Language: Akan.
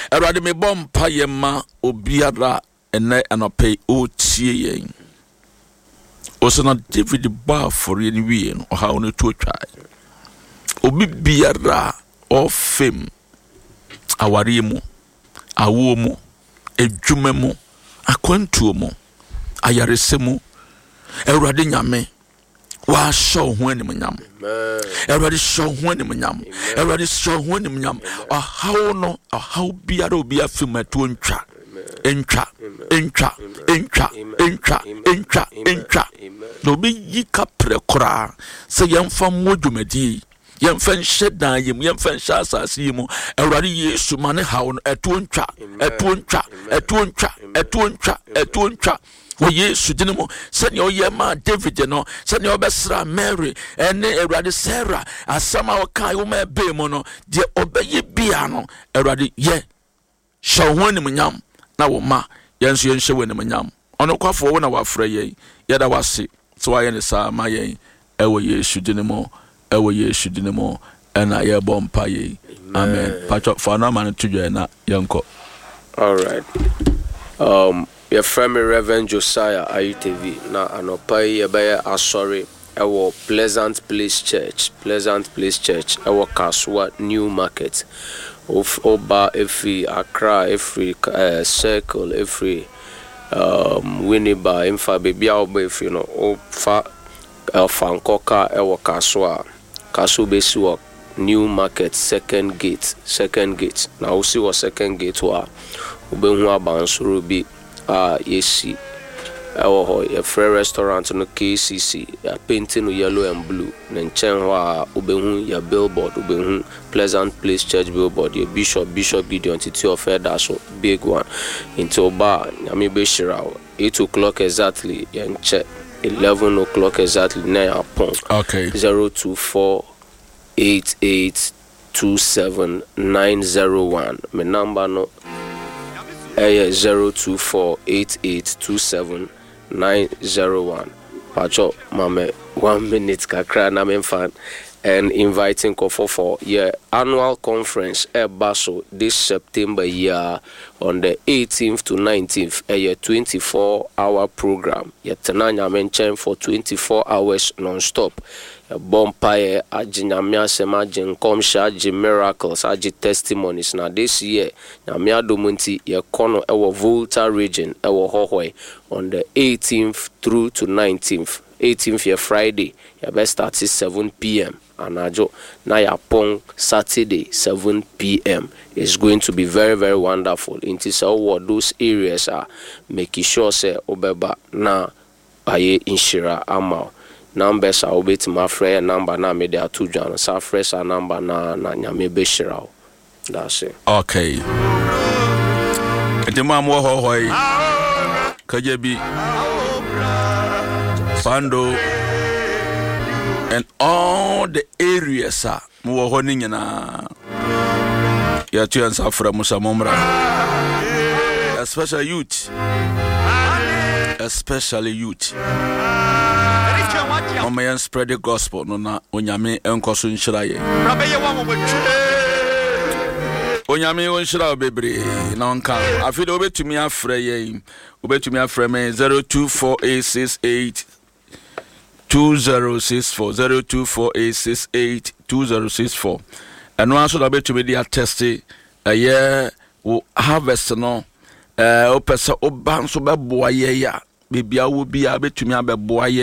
Erade me bompa yema obiara ene anope o tie yen. Osana David ba for yen wie no ha ono to twai. Obi biara of fame aware mu, awo mu, edwuma mu, akwantuo mu, ayarese mu. Erade nyame wa show ho anim nyam. Erade show ho anim nyam. Erade show ho anim nyam. How no, how biara obi afim atu ntwa. Entwa. No be yika prekora. Se yemfa modwumadi. Yemfa nhyedan yem, yemfa nhya asase yem. Erade Yesu mane how no atu ntwa. Wo Yesu dinimo sani oyema David no sani obesra Mary ene Erade Sarah asama okai wo ma be mo no de obeye bia no Erade ye shawoni munyam na wo ma yenso yenhye woni munyam ono kwafo wo na wafra ye yeda wase so aye ne sa ma ye ewo Yesu dinimo ena ye bompa ye amen pacho for na man to join na yenko. All right. Your friend Reverend Josiah ITV na anopai yebaya asori ewo Pleasant Place Church ewo Kaswa New Market of Oba every Accra every Circle every Winneba imfa bebia oba every no ofa Fankoka ewo Kaswa besiwa New Market second gate na osi wa second gate wa obehu abansoro bi yesi ewo a free restaurant no KCC ya painting no yellow and blue na nchen ho obehu ya billboard obehu Pleasant Place Church billboard ya Bishop Gideon Titi of Edaso big one into bar nyame be shira 8 o'clock exactly ya nche 11 o'clock exactly na ya pon. Okay. 024882791 my number no 024882791. Pacho mame 1 minute kakra na memfan and inviting Kofo for your annual conference Basso this September year on the 18th to 19th a 24-hour program. Yet Tananya mentioned for 24 hours non-stop. A bonfire, Ajinyamia Sema, Jenkomsha, miracles, Aji testimonies. Now this year, Namia Domunti, Yakono, our Volta region, our Hohoi, on the 18th through to 19th. 18th year Friday, your best starts is 7 p.m. Anajo Nayapong Saturday 7 p.m. It's going to be very, very wonderful. Into so those areas are making sure say Obeba na aye inshira amal. Numbers are obey to my friend number na me there two John. Sa fresh number na nyame be shira. That's it. Okay. Etima mo hohoi. Kajebi. Pando and all the areas are more honing and your chance are from Musamomra, especially youth. Omayan spread the gospel, no, na Onyame and Kosun Shiraye. Onyame on Shira Bebre, Nonka. I feel over to me a frame, 0248688. 2064 024868264 and one should be to be the tested a year will harvest no opesa oban so be boy ya bibia will be able to me a boy